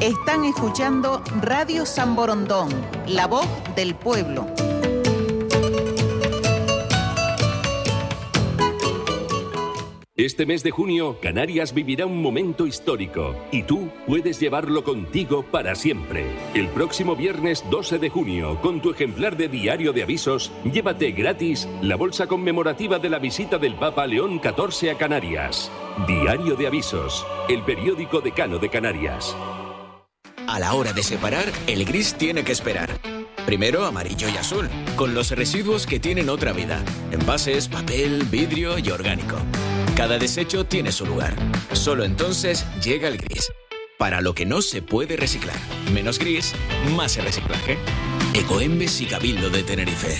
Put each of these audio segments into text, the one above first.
Están escuchando Radio San Borondón, la voz del pueblo. Este mes de junio, Canarias vivirá un momento histórico y tú puedes llevarlo contigo para siempre. El próximo viernes 12 de junio, con tu ejemplar de Diario de Avisos, llévate gratis la bolsa conmemorativa de la visita del Papa León XIV a Canarias. Diario de Avisos, el periódico decano de Canarias. A la hora de separar, el gris tiene que esperar. Primero amarillo y azul, con los residuos que tienen otra vida. Envases, papel, vidrio y orgánico. Cada desecho tiene su lugar. Solo entonces llega el gris. Para lo que no se puede reciclar. Menos gris, más reciclaje. Ecoembes y Cabildo de Tenerife.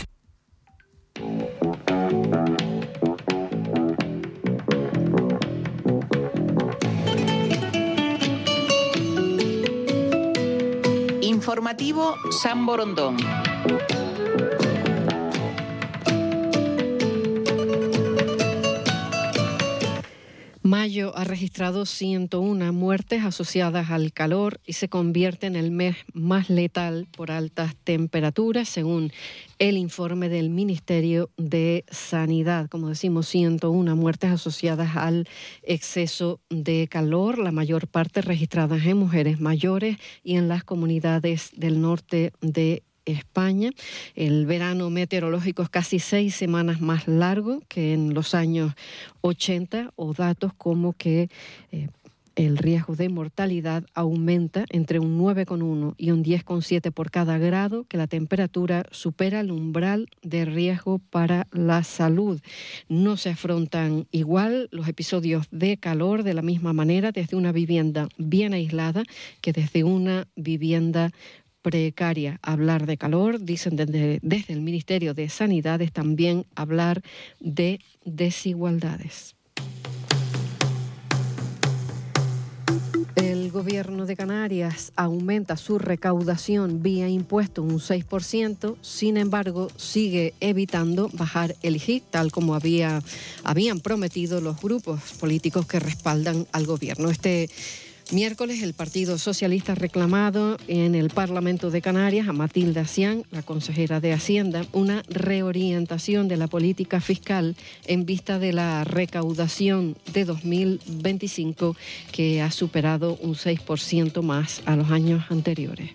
Informativo San Borondón. Mayo ha registrado 101 muertes asociadas al calor y se convierte en el mes más letal por altas temperaturas, según el informe del Ministerio de Sanidad. Como decimos, 101 muertes asociadas al exceso de calor, la mayor parte registradas en mujeres mayores y en las comunidades del norte de España. El verano meteorológico es casi 6 semanas más largo que en los años 80, o datos como que el riesgo de mortalidad aumenta entre un 9,1 y un 10,7 por cada grado, que la temperatura supera el umbral de riesgo para la salud. No se afrontan igual los episodios de calor de la misma manera desde una vivienda bien aislada que desde una vivienda precaria. Hablar de calor, dicen desde el Ministerio de Sanidad, es también hablar de desigualdades. El Gobierno de Canarias aumenta su recaudación vía impuesto un 6%, sin embargo, sigue evitando bajar el IGI, tal como habían prometido los grupos políticos que respaldan al Gobierno. Este miércoles, el Partido Socialista ha reclamado en el Parlamento de Canarias a Matilda Cián, la consejera de Hacienda, una reorientación de la política fiscal en vista de la recaudación de 2025, que ha superado un 6% más a los años anteriores.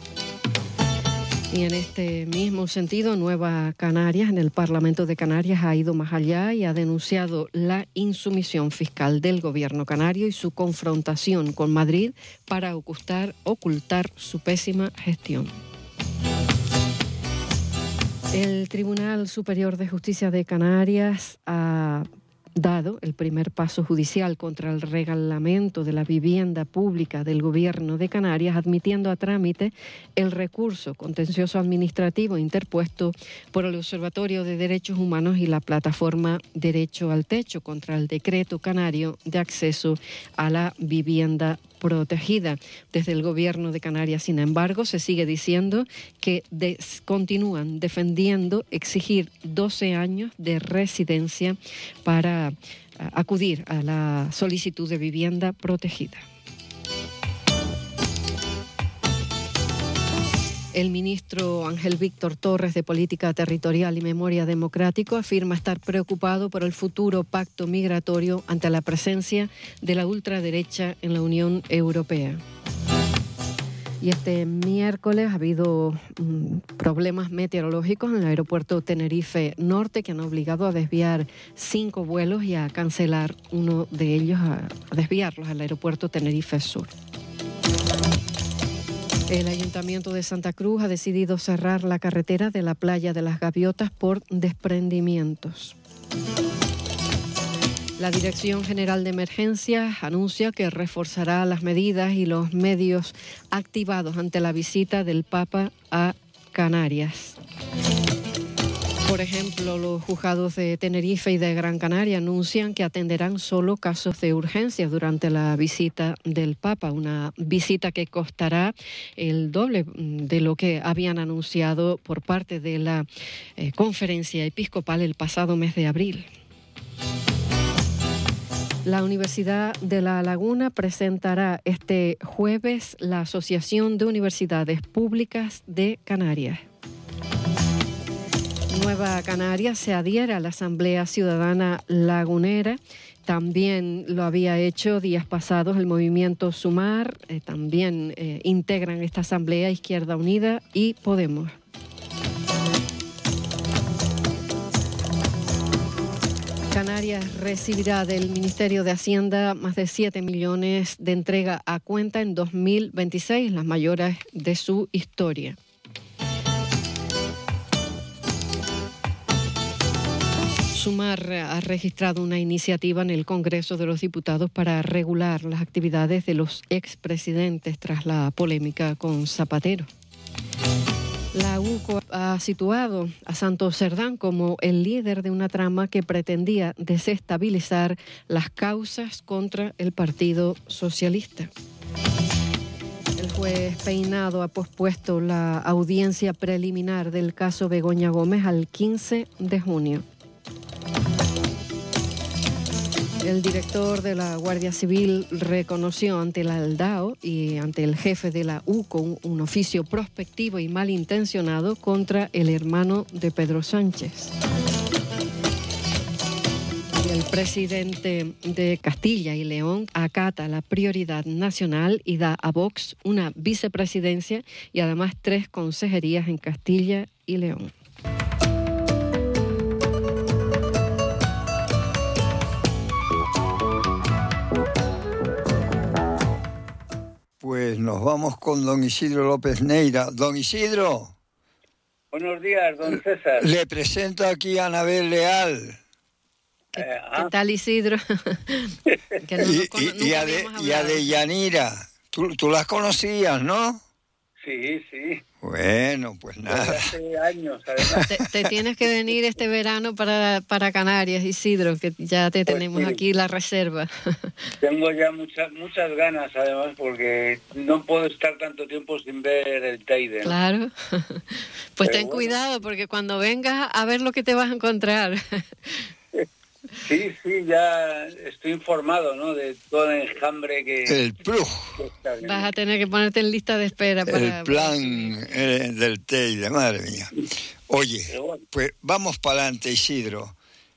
Y en este mismo sentido, Nueva Canarias, en el Parlamento de Canarias, ha ido más allá y ha denunciado la insumisión fiscal del gobierno canario y su confrontación con Madrid para ocultar su pésima gestión. El Tribunal Superior de Justicia de Canarias ha dado el primer paso judicial contra el reglamento de la vivienda pública del Gobierno de Canarias, admitiendo a trámite el recurso contencioso administrativo interpuesto por el Observatorio de Derechos Humanos y la plataforma Derecho al Techo contra el decreto canario de acceso a la vivienda protegida. Desde el Gobierno de Canarias, sin embargo, se sigue diciendo que continúan defendiendo exigir 12 años de residencia para acudir a la solicitud de vivienda protegida. El ministro Ángel Víctor Torres, de Política Territorial y Memoria Democrático, afirma estar preocupado por el futuro pacto migratorio ante la presencia de la ultraderecha en la Unión Europea. Y este miércoles ha habido problemas meteorológicos en el aeropuerto Tenerife Norte que han obligado a desviar 5 vuelos y a cancelar uno de ellos, a desviarlos al aeropuerto Tenerife Sur. El Ayuntamiento de Santa Cruz ha decidido cerrar la carretera de la Playa de las Gaviotas por desprendimientos. La Dirección General de Emergencias anuncia que reforzará las medidas y los medios activados ante la visita del Papa a Canarias. Por ejemplo, los juzgados de Tenerife y de Gran Canaria anuncian que atenderán solo casos de urgencia durante la visita del Papa, una visita que costará el doble de lo que habían anunciado por parte de la conferencia episcopal el pasado mes de abril. La Universidad de La Laguna presentará este jueves la Asociación de Universidades Públicas de Canarias. Nueva Canarias se adhiere a la Asamblea Ciudadana Lagunera. También lo había hecho días pasados el movimiento Sumar. También integran esta asamblea Izquierda Unida y Podemos. Canarias recibirá del Ministerio de Hacienda más de 7 millones de entrega a cuenta en 2026, las mayores de su historia. Sumar ha registrado una iniciativa en el Congreso de los Diputados para regular las actividades de los expresidentes tras la polémica con Zapatero. La UCO ha situado a Santos Cerdán como el líder de una trama que pretendía desestabilizar las causas contra el Partido Socialista. El juez Peinado ha pospuesto la audiencia preliminar del caso Begoña Gómez al 15 de junio. El director de la Guardia Civil reconoció ante la Aldao y ante el jefe de la UCO un oficio prospectivo y malintencionado contra el hermano de Pedro Sánchez. El presidente de Castilla y León acata la prioridad nacional y da a Vox una vicepresidencia y además 3 consejerías en Castilla y León. Pues nos vamos con don Isidro López Neira. Don Isidro. Buenos días, don César. Le presento aquí a Anabel Leal. ¿Qué tal, Isidro? Que y a Deyanira. ¿Tú las conocías, no? Sí, sí. Bueno, pues nada. Hace años, además. Te tienes que venir este verano para Canarias, Isidro, que ya te tenemos aquí la reserva. Tengo ya muchas ganas, además, porque no puedo estar tanto tiempo sin ver el Teide. Claro. Pues ten cuidado, porque cuando vengas a ver lo que te vas a encontrar. Sí, ya estoy informado, ¿no? De todo el enjambre que... El PRUJ. Vas a tener que ponerte en lista de espera para... El plan del Teide, madre mía. Oye, pues vamos para adelante, Isidro.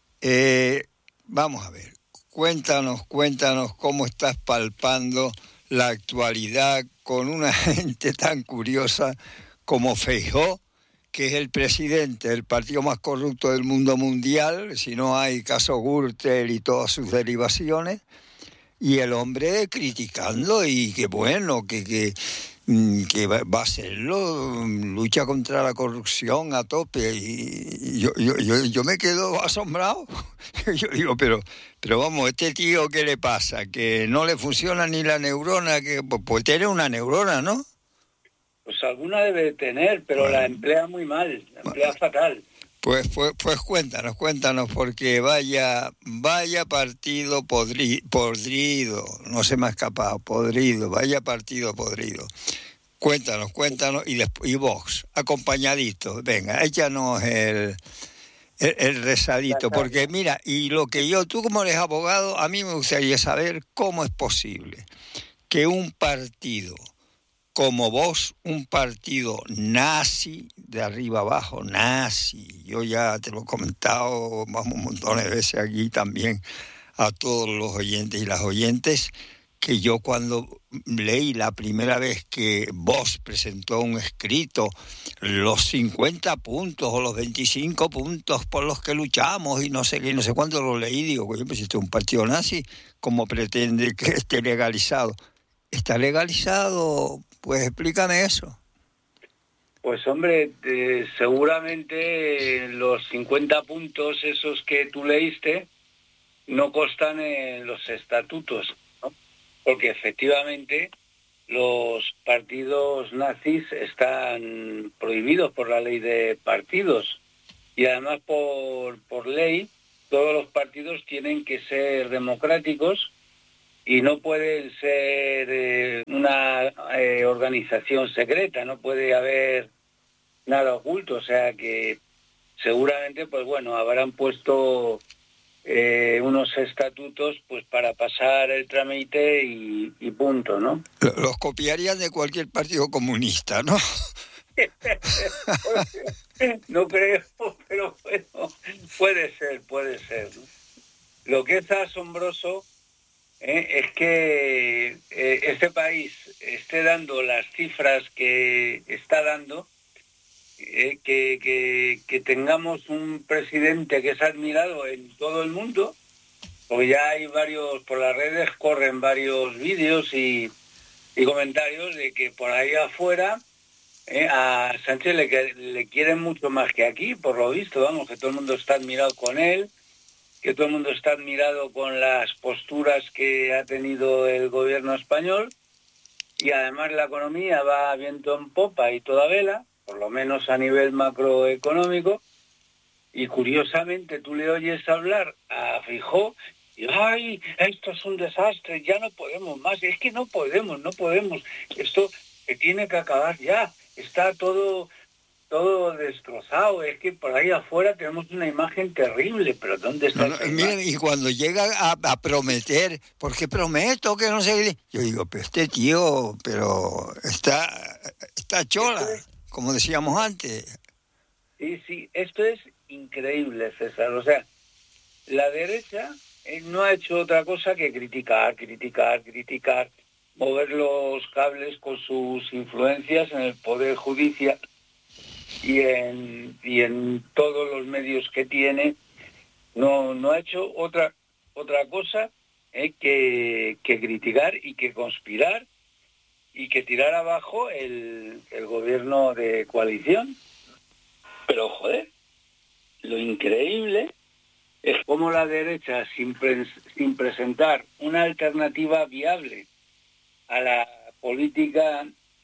Vamos a ver, cuéntanos cómo estás palpando la actualidad con una gente tan curiosa como Feijóo, que es el presidente del partido más corrupto del mundo mundial, si no hay caso Gürtel y todas sus derivaciones, y el hombre criticando y que bueno, que va a hacerlo, lucha contra la corrupción a tope, y yo me quedo asombrado. Yo digo, pero vamos, este tío, ¿qué le pasa? Que no le funciona ni la neurona, que pues tiene una neurona, ¿no? Pues alguna debe tener, pero bueno, la emplea muy mal, la emplea fatal. Pues cuéntanos, porque vaya partido podrido, no se me ha escapado, vaya partido podrido. Cuéntanos, y Vox, acompañadito, venga, échanos el rezadito, porque mira, y lo que tú como eres abogado, a mí me gustaría saber cómo es posible que un partido como Vox, un partido nazi, de arriba abajo, nazi, yo ya te lo he comentado un montón de veces aquí también a todos los oyentes y las oyentes, que yo cuando leí la primera vez que Vox presentó un escrito, los 50 puntos o los 25 puntos por los que luchamos y no sé qué, no sé cuánto lo leí, digo, pues este es un partido nazi, ¿cómo pretende que esté legalizado? ¿Está legalizado? Pues explícame eso. Pues hombre, seguramente los 50 puntos esos que tú leíste no constan en los estatutos, ¿no? Porque efectivamente los partidos nazis están prohibidos por la ley de partidos y además por ley todos los partidos tienen que ser democráticos y no pueden ser una organización secreta, no puede haber nada oculto, o sea que seguramente, pues bueno, habrán puesto unos estatutos pues para pasar el trámite y punto, ¿no? Los copiarían de cualquier partido comunista, ¿no? No creo, pero bueno, puede ser, ¿no? Lo que es asombroso es que este país esté dando las cifras que está dando, que tengamos un presidente que es admirado en todo el mundo, porque ya hay varios, por las redes corren varios vídeos y comentarios de que por ahí afuera a Sánchez le quieren mucho más que aquí, por lo visto, vamos, que todo el mundo está admirado con él, que todo el mundo está admirado con las posturas que ha tenido el gobierno español, y además la economía va viento en popa y toda vela, por lo menos a nivel macroeconómico, y curiosamente tú le oyes hablar a Feijóo y ¡ay, esto es un desastre, ya no podemos más! Es que no podemos, esto se tiene que acabar ya, está todo destrozado, es que por ahí afuera tenemos una imagen terrible, pero ¿dónde está esa imagen? Miren, y cuando llega a prometer, porque prometo que no sé qué, yo digo, pero este tío, pero está chola, como decíamos antes. Sí, esto es increíble, César, o sea, la derecha no ha hecho otra cosa que criticar, mover los cables con sus influencias en el Poder Judicial y en todos los medios que tiene. No ha hecho otra cosa que criticar y que conspirar y que tirar abajo el gobierno de coalición. Pero, joder, lo increíble es cómo la derecha, sin presentar una alternativa viable a la política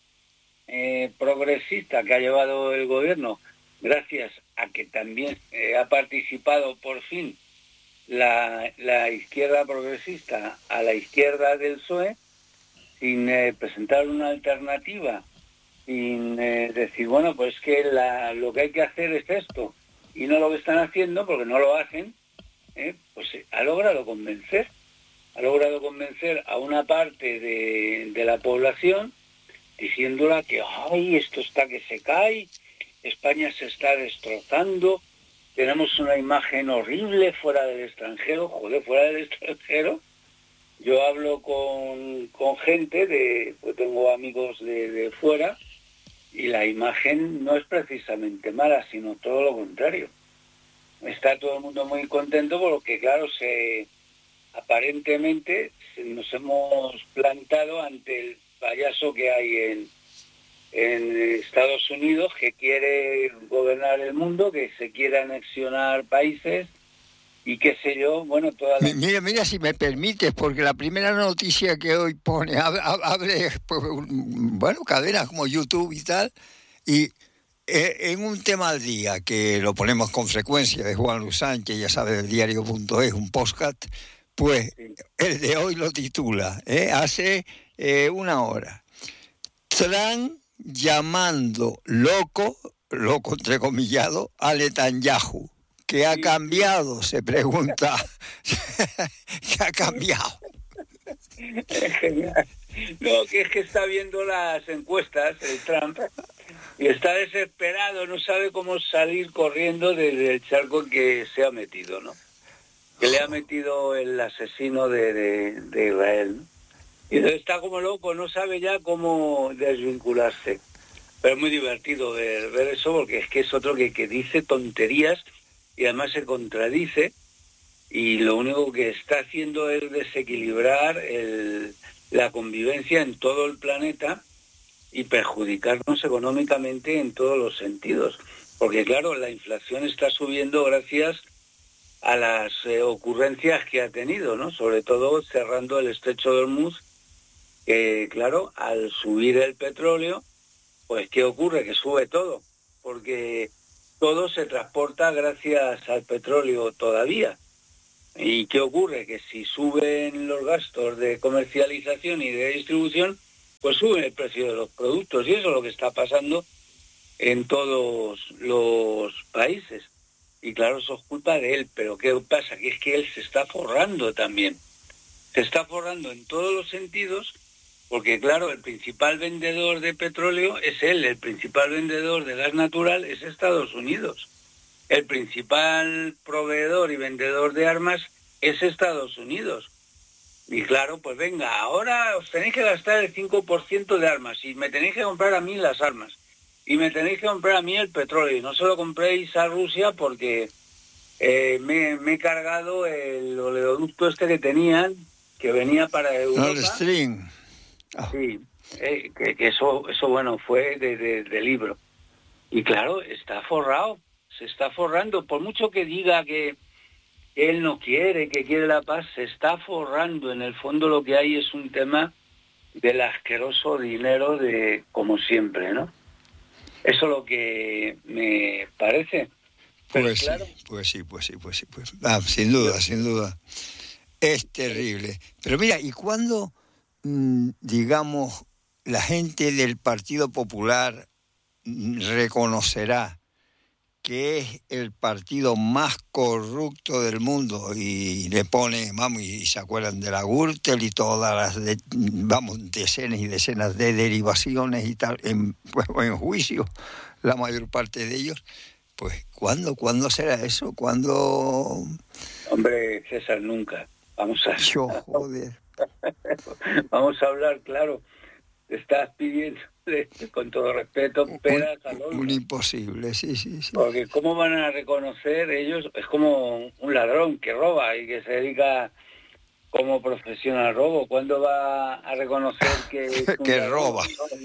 progresista que ha llevado el gobierno, gracias a que también ha participado por fin la izquierda progresista a la izquierda del PSOE, sin presentar una alternativa, sin decir, bueno, pues que lo que hay que hacer es esto, y no lo que están haciendo, porque no lo hacen, pues ha logrado convencer a una parte de la población, diciéndola que ¡ay, esto está que se cae! España se está destrozando, tenemos una imagen horrible fuera del extranjero. Joder, fuera del extranjero. Yo hablo con gente, pues tengo amigos de fuera, y la imagen no es precisamente mala, sino todo lo contrario. Está todo el mundo muy contento porque, claro, aparentemente nos hemos plantado ante el payaso que hay en Estados Unidos, que quiere gobernar el mundo, que se quiere anexionar países y qué sé yo, bueno, todas las... Mira si me permites, porque la primera noticia que hoy pone, abre bueno, cadenas como YouTube y tal, y en un tema al día, que lo ponemos con frecuencia, de Juan Luis Sánchez, ya sabe, del diario.es, un podcast, pues el de hoy lo titula, hace una hora, Trump llamando loco entrecomillado, a Netanyahu. ¿Qué ha cambiado? Se pregunta. ¿Qué ha cambiado? Es genial. No, que es que está viendo las encuestas, el Trump, y está desesperado, no sabe cómo salir corriendo del charco en que se ha metido, ¿no? Que le ha metido el asesino de Israel, ¿no? Y está como loco, no sabe ya cómo desvincularse. Pero es muy divertido ver eso, porque es que es otro que dice tonterías y además se contradice, y lo único que está haciendo es desequilibrar la convivencia en todo el planeta y perjudicarnos económicamente en todos los sentidos. Porque claro, la inflación está subiendo gracias a las ocurrencias que ha tenido, ¿no? Sobre todo cerrando el estrecho de Hormuz, que claro, al subir el petróleo, pues ¿qué ocurre? Que sube todo, porque todo se transporta gracias al petróleo todavía. ¿Y qué ocurre? Que si suben los gastos de comercialización y de distribución, pues sube el precio de los productos, y eso es lo que está pasando en todos los países. y claro, eso es culpa de él, pero ¿qué pasa? Que es que él se está forrando también, se está forrando en todos los sentidos, porque claro, el principal vendedor de petróleo es él, el principal vendedor de gas natural es Estados Unidos, el principal proveedor y vendedor de armas es Estados Unidos. Y claro, pues venga, ahora os tenéis que gastar el 5% de armas y me tenéis que comprar a mí las armas y me tenéis que comprar a mí el petróleo y no se lo compréis a Rusia porque me he cargado el oleoducto este que tenían, que venía para Europa. Nord Stream. Oh. Sí, que eso bueno, fue de libro. Y claro, está forrado, se está forrando, por mucho que diga que él no quiere, que quiere la paz, se está forrando. En el fondo lo que hay es un tema del asqueroso dinero de como siempre, ¿no? Eso es lo que me parece. Pero Pues, claro, sí. Sin duda. Es terrible. Pero mira, ¿y cuándo, digamos, la gente del Partido Popular reconocerá que es el partido más corrupto del mundo y le pone, y se acuerdan de la Gürtel y todas las, decenas y decenas de derivaciones y tal, en juicio, la mayor parte de ellos? Pues, ¿cuándo será eso? ¿Cuándo? Hombre, César, nunca. Vamos a... Joder. Vamos a hablar, claro. Te estás pidiendo, con todo respeto, peras al olmo. Un imposible, sí. Porque ¿cómo van a reconocer ellos? Es como un ladrón que roba y que se dedica como profesión al robo. ¿Cuándo va a reconocer que que roba?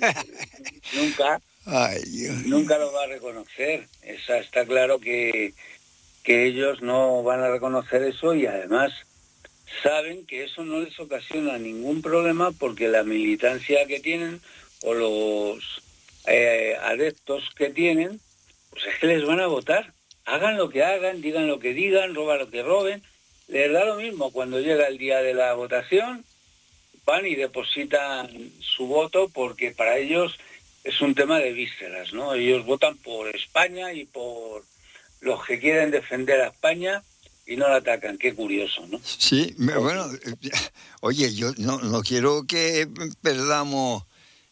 Nunca. Ay, Dios. Nunca lo va a reconocer. Está claro que ellos no van a reconocer eso y además saben que eso no les ocasiona ningún problema porque la militancia que tienen o los adeptos que tienen, pues es que les van a votar. Hagan lo que hagan, digan lo que digan, roban lo que roben. Les da lo mismo. Cuando llega el día de la votación, van y depositan su voto porque para ellos es un tema de vísceras, ¿no? Ellos votan por España y por los que quieren defender a España y no la atacan. Qué curioso, ¿no? Sí, bueno, oye, yo no quiero que perdamos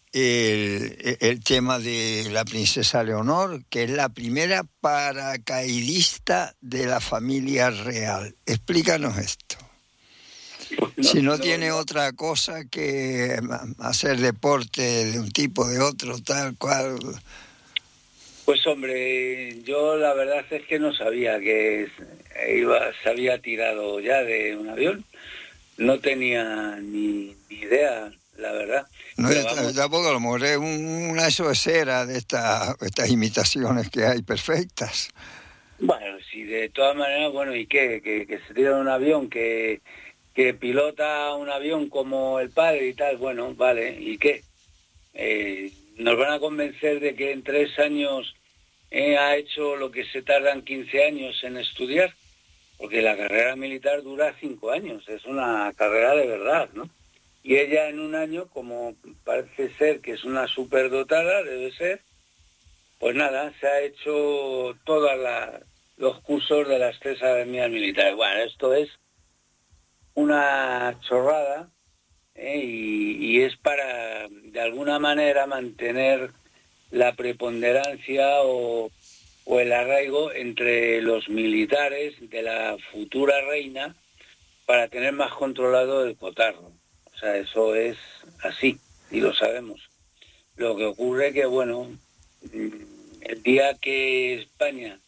el tema de la princesa Leonor, que es la primera paracaidista de la familia real. Explícanos esto. Si no tiene otra cosa que hacer deporte de un tipo, de otro, tal cual. Pues hombre, yo la verdad es que no sabía que se había tirado ya de un avión. No tenía ni idea, la verdad. No, tampoco, a lo mejor es una socera de estas imitaciones que hay perfectas. Bueno, sí, de todas maneras, bueno, ¿y qué? Que se tira de un avión, que pilota un avión como el padre y tal, bueno, vale, ¿y qué? Nos van a convencer de que en 3 años ha hecho lo que se tardan 15 años en estudiar, porque la carrera militar dura 5 años, es una carrera de verdad, ¿no? Y ella en un año, como parece ser que es una superdotada, debe ser, pues nada, se ha hecho todos los cursos de las 3 academias militares. Bueno, esto es una chorrada, y es para, de alguna manera, mantener la preponderancia o el arraigo entre los militares de la futura reina para tener más controlado el cotarro. O sea, eso es así, y lo sabemos. Lo que ocurre que, bueno, el día que España,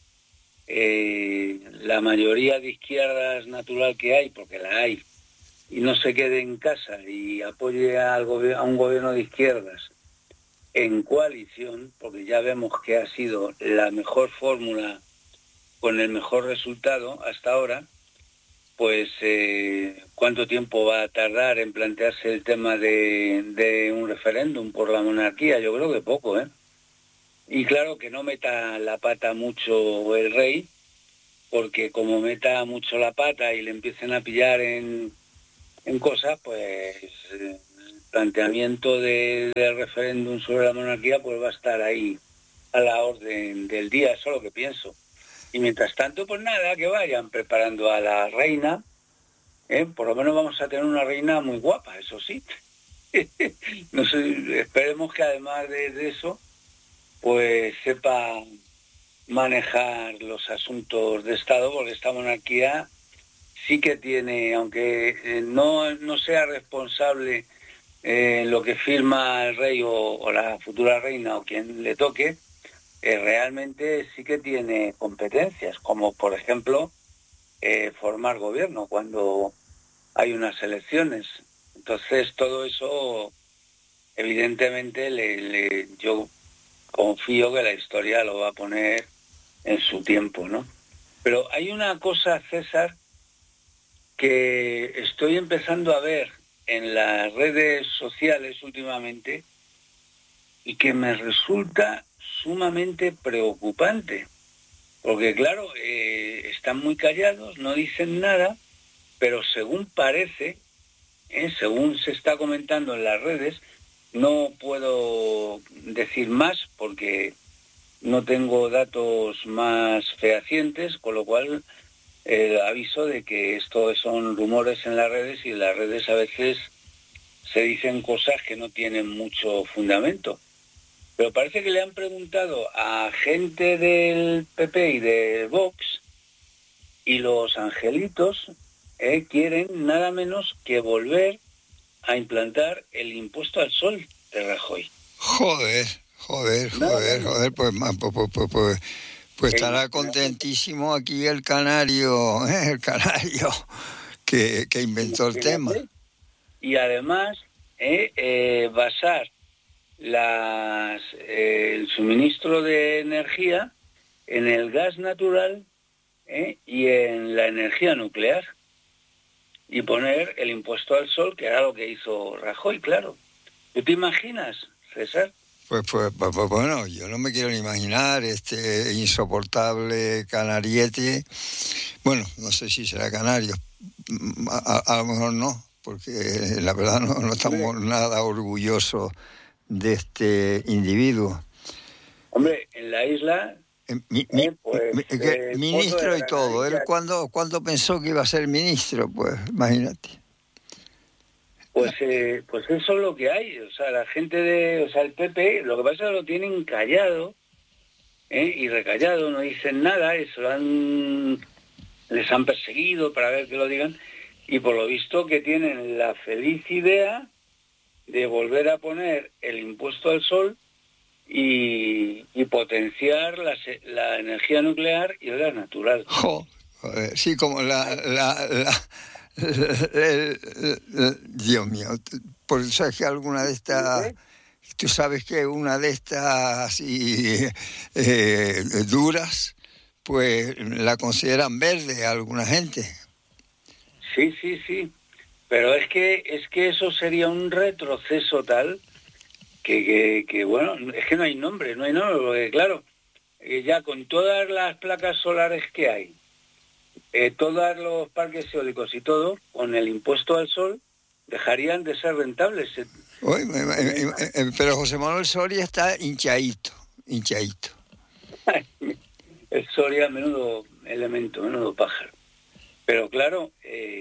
la mayoría de izquierdas natural que hay, porque la hay, y no se quede en casa y apoye a un gobierno de izquierdas en coalición, porque ya vemos que ha sido la mejor fórmula con el mejor resultado hasta ahora, pues ¿cuánto tiempo va a tardar en plantearse el tema de un referéndum por la monarquía? Yo creo que poco, ¿eh? Y claro, que no meta la pata mucho el rey, porque como meta mucho la pata y le empiecen a pillar en cosas, pues el planteamiento del referéndum sobre la monarquía pues va a estar ahí a la orden del día, eso es lo que pienso. Y mientras tanto, pues nada, que vayan preparando a la reina. Por lo menos vamos a tener una reina muy guapa, eso sí. No sé, esperemos que además de eso, pues sepa manejar los asuntos de Estado, porque esta monarquía sí que tiene, aunque no sea responsable lo que firma el rey o la futura reina o quien le toque, realmente sí que tiene competencias, como por ejemplo formar gobierno cuando hay unas elecciones. Entonces todo eso, evidentemente, yo confío que la historia lo va a poner en su tiempo, ¿no? Pero hay una cosa, César, que estoy empezando a ver en las redes sociales últimamente y que me resulta sumamente preocupante. Porque claro, están muy callados, no dicen nada, pero según parece, según se está comentando en las redes, no puedo decir más porque no tengo datos más fehacientes, con lo cual aviso de que esto son rumores en las redes y en las redes a veces se dicen cosas que no tienen mucho fundamento. Pero parece que le han preguntado a gente del PP y de Vox y los angelitos quieren nada menos que volver a implantar el impuesto al sol de Rajoy. Joder, pues estará contentísimo aquí el canario que inventó el tema. Y además basar el suministro de energía en el gas natural y en la energía nuclear, y poner el impuesto al sol, que era lo que hizo Rajoy, claro. ¿Tú te imaginas, César? Pues bueno, yo no me quiero ni imaginar este insoportable canariete. Bueno, no sé si será canario, a lo mejor no, porque la verdad no estamos nada orgullosos de este individuo. Hombre, en la isla... ministro y todo. ¿Él cuándo pensó que iba a ser ministro? Pues imagínate. Pues eso es lo que hay. O sea, la gente el PP, lo que pasa es que lo tienen callado y recallado, no dicen nada, les han perseguido para ver que lo digan, y por lo visto que tienen la feliz idea de volver a poner el impuesto al sol y potenciar la energía nuclear y el gas natural. Joder, sí, como Dios mío, por eso es que alguna de estas, tú sabes que una de estas así duras, pues la consideran verde a alguna gente. Sí, pero es que eso sería un retroceso tal que bueno, es que no hay nombre, porque claro, ya con todas las placas solares que hay, todos los parques eólicos y todo, con el impuesto al sol, dejarían de ser rentables. Pero José Manuel Soria está hinchadito. El Soria, menudo elemento, menudo pájaro. Pero claro,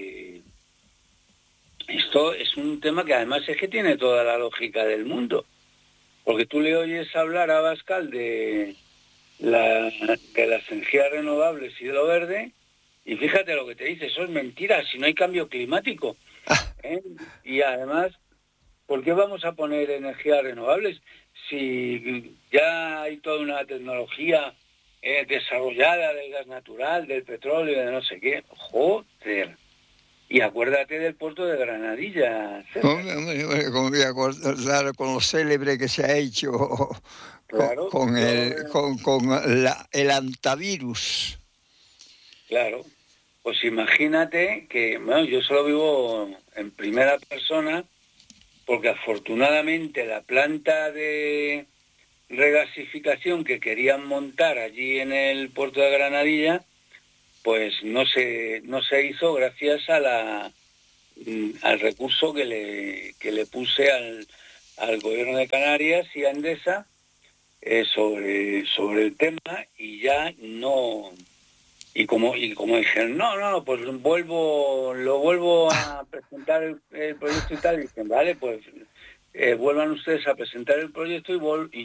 esto es un tema que además es que tiene toda la lógica del mundo. Porque tú le oyes hablar a Abascal de las energías renovables y de lo verde, y fíjate lo que te dice, eso es mentira, si no hay cambio climático. Y además, ¿por qué vamos a poner energías renovables si ya hay toda una tecnología desarrollada del gas natural, del petróleo, de no sé qué? Joder. Y acuérdate del puerto de Granadilla. Hombre, como voy a acordar con lo célebre que se ha hecho, claro, con el antivirus. Claro, pues imagínate que, bueno, yo solo vivo en primera persona, porque afortunadamente la planta de regasificación que querían montar allí en el puerto de Granadilla, pues no se hizo gracias a al recurso que le puse al gobierno de Canarias y a Endesa sobre el tema, y ya no Y como dijeron, no, pues lo vuelvo a presentar el proyecto y tal, y dicen, vale, pues vuelvan ustedes a presentar el proyecto y